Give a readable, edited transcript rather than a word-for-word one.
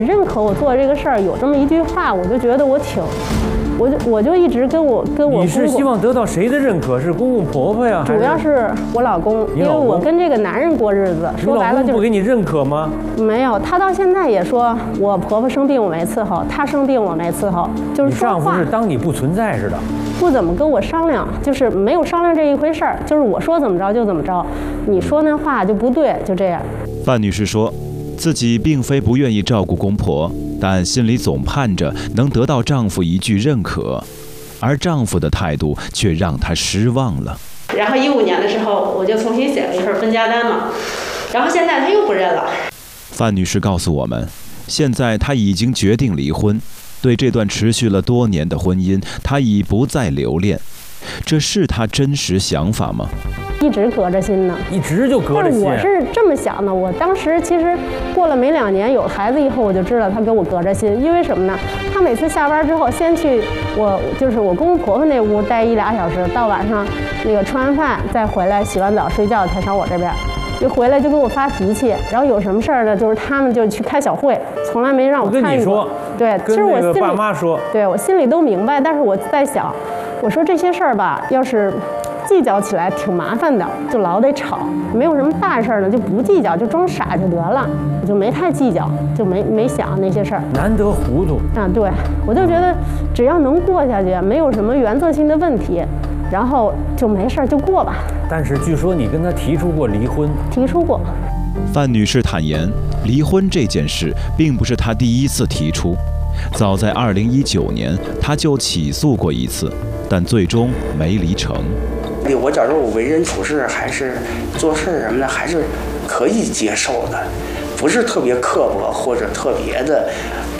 认可我做这个事儿，有这么一句话，我就觉得我就一直跟我你是希望得到谁的认可？是公公婆婆呀？ 主要是我老公，因为我跟这个男人过日子，说白了就是不给你认可吗？ 没有，他到现在也说我婆婆生病我没伺候，他生病我没伺候，就是说话。 你丈夫是当你不存在似的， 不怎么跟我商量，就是没有商量这一回事儿，就是我说怎么着就怎么着，你说那话就不对，就这样。 范女士说，自己并非不愿意照顾公婆，但心里总盼着能得到丈夫一句认可，而丈夫的态度却让她失望了。 然后15年的时候，我就重新写了一份分家单嘛，然后现在他又不认了。 范女士告诉我们，现在她已经决定离婚，对这段持续了多年的婚姻，她已不再留恋。这是她真实想法吗？ 一直隔着心呢， 一直就隔着心。 但是我是这么想的，我当时其实过了没2年有孩子以后，我就知道他跟我隔着心，因为什么呢？他每次下班之后，先去我公公婆婆那屋待1、2小时，到晚上那个吃完饭再回来洗完澡睡觉才上我这边，就回来就跟我发脾气，然后有什么事儿呢，就是他们就去开小会，从来没让我参与过。 跟你说， 对，其实我心里爸妈说， 对我心里都明白，但是我在想，我说这些事儿吧，要是计较起来挺麻烦的，就老得吵，没有什么大事儿呢，就不计较，就装傻就得了，我就没太计较，就没想那些事儿。 难得糊涂啊，对，我就觉得只要能过下去，没有什么原则性的问题，然后就没事儿就过吧。 但是据说你跟他提出过离婚？ 提出过。 范女士坦言，离婚这件事并不是她第一次提出，早在2019年，她就起诉过一次，但最终没离成。 我觉着我为人处事还是做事什么的还是可以接受的，不是特别刻薄或者特别的